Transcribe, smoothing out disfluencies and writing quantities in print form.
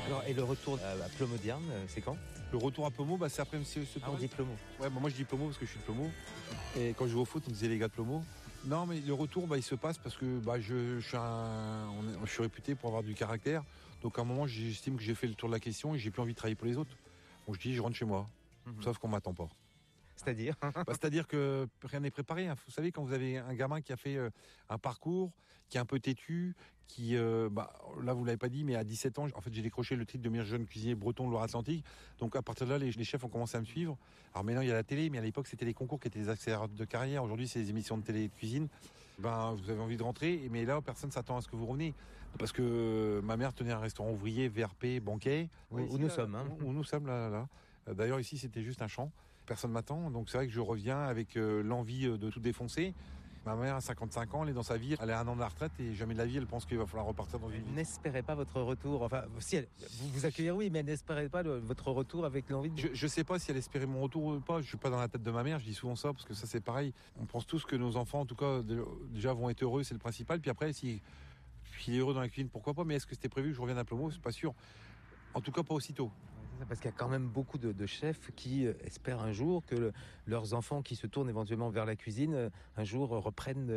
Alors, et le retour à Plomodierne, c'est quand? Le retour à Plomo, c'est après ce Ah, on dit Plomo. Ouais, moi je dis Plomo parce que je suis de Plomo. Et quand je joue au foot, on disait les gars de Plomo. Non, mais le retour, il se passe parce que je suis réputé pour avoir du caractère. Donc à un moment, j'estime que j'ai fait le tour de la question et j'ai plus envie de travailler pour les autres. Donc je dis, je rentre chez moi. Sauf qu'on m'attend pas. C'est-à-dire? C'est-à-dire que rien n'est préparé. Vous savez, quand vous avez un gamin qui a fait un parcours, qui est un peu têtu, qui, là vous l'avez pas dit, mais à 17 ans, en fait, j'ai décroché le titre de meilleur jeune cuisinier breton de Loire-Atlantique. Donc à partir de là, les chefs ont commencé à me suivre. Alors maintenant, il y a la télé, mais à l'époque, c'était les concours qui étaient des accélérateurs de carrière. Aujourd'hui, c'est les émissions de télé de cuisine. Vous avez envie de rentrer, mais là, personne s'attend à ce que vous reveniez. Parce que ma mère tenait un restaurant ouvrier, VRP, banquet. Où nous sommes. Où nous sommes, là. D'ailleurs, ici, c'était juste un champ. Personne m'attend, donc c'est vrai que je reviens avec l'envie de tout défoncer. Ma mère a 55 ans, elle est dans sa vie, elle a 1 an de la retraite et jamais de la vie, elle pense qu'il va falloir repartir dans une vie. N'espérez pas votre retour, enfin, si vous accueillir, oui, mais n'espérez pas votre retour avec l'envie de... Je sais pas si elle espérait mon retour ou pas, je suis pas dans la tête de ma mère, je dis souvent ça, parce que ça c'est pareil. On pense tous que nos enfants, en tout cas, déjà vont être heureux, c'est le principal, puis après, s'il est heureux dans la cuisine, pourquoi pas, mais est-ce que c'était prévu que je revienne à Plomo? C'est pas sûr. En tout cas, pas aussitôt. Parce qu'il y a quand même beaucoup de chefs qui espèrent un jour que leurs enfants qui se tournent éventuellement vers la cuisine, un jour reprennent